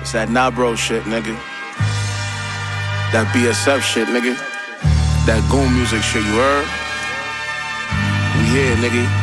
It's that Nabro shit, nigga. That BSF shit, nigga. That goon music shit, you heard? We here, nigga.